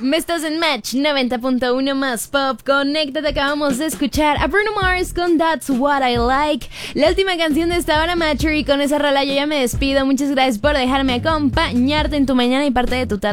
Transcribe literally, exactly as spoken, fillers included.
Me estás en Match noventa punto uno más Pop. Conéctate, acabamos de escuchar a Bruno Mars con That's What I Like, la última canción de esta hora, Matcher, y con esa rola yo ya me despido. Muchas gracias por dejarme acompañarte en tu mañana y parte de tu tarde.